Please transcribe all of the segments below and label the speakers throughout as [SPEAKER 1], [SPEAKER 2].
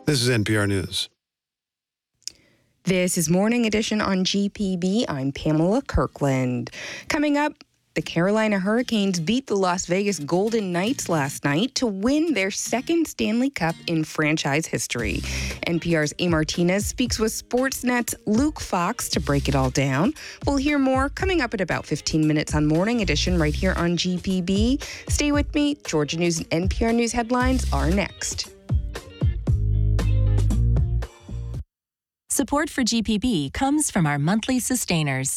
[SPEAKER 1] This is NPR News.
[SPEAKER 2] This is Morning Edition on GPB. I'm Pamela Kirkland. Coming up, the Carolina Hurricanes beat the Las Vegas Golden Knights last night to win their second Stanley Cup in franchise history. NPR's A. Martinez speaks with Sportsnet's Luke Fox to break it all down. We'll hear more coming up at about 15 minutes on Morning Edition right here on GPB. Stay with me. Georgia News and NPR News headlines are next.
[SPEAKER 3] Support for GPB comes from our monthly sustainers.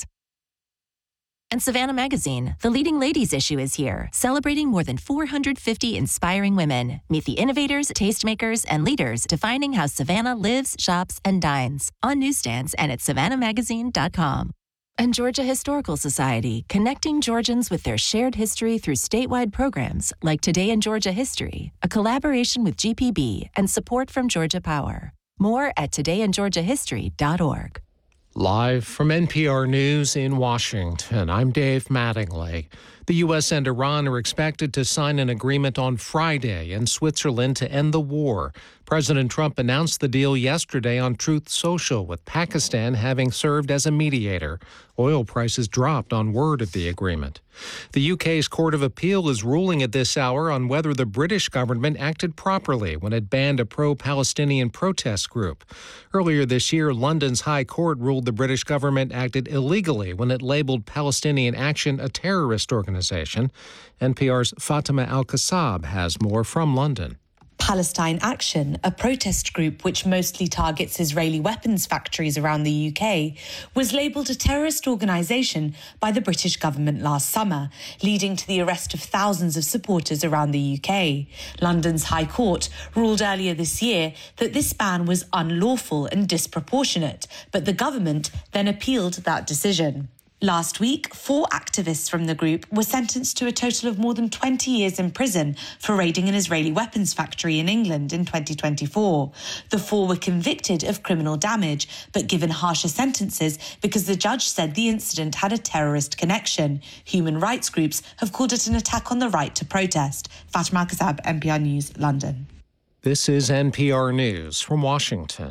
[SPEAKER 3] And Savannah Magazine, the leading ladies issue, is here, celebrating more than 450 inspiring women. Meet the innovators, tastemakers, and leaders defining how Savannah lives, shops, and dines on newsstands and at savannahmagazine.com. And Georgia Historical Society, connecting Georgians with their shared history through statewide programs like Today in Georgia History, a collaboration with GPB and support from Georgia Power. More at todayingeorgiahistory.org.
[SPEAKER 4] Live from NPR News in Washington, I'm Dave Mattingly. The U.S. and Iran are expected to sign an agreement on Friday in Switzerland to end the war. President Trump announced the deal yesterday on Truth Social, with Pakistan having served as a mediator. Oil prices dropped on word of the agreement. The UK's Court of Appeal is ruling at this hour on whether the British government acted properly when it banned a pro-Palestinian protest group. Earlier this year, London's High Court ruled the British government acted illegally when it labeled Palestinian Action a terrorist organization. NPR's Fatima Al-Kassab has more from London.
[SPEAKER 5] Palestine Action, a protest group which mostly targets Israeli weapons factories around the UK, was labelled a terrorist organisation by the British government last summer, leading to the arrest of thousands of supporters around the UK. London's High Court ruled earlier this year that this ban was unlawful and disproportionate, but the government then appealed that decision. Last week, 4 activists from the group were sentenced to a total of more than 20 years in prison for raiding an Israeli weapons factory in England in 2024. The 4 were convicted of criminal damage, but given harsher sentences because the judge said the incident had a terrorist connection. Human rights groups have called it an attack on the right to protest. Fatima Al-Kassab, NPR News, London.
[SPEAKER 4] This is NPR News from Washington.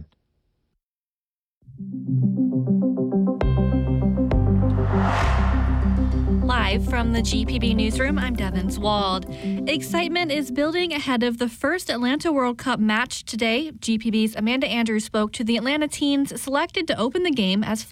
[SPEAKER 6] Live from the GPB newsroom, I'm Devin Wald. Excitement is building ahead of the first Atlanta World Cup match today. GPB's Amanda Andrews spoke to the Atlanta teens selected to open the game as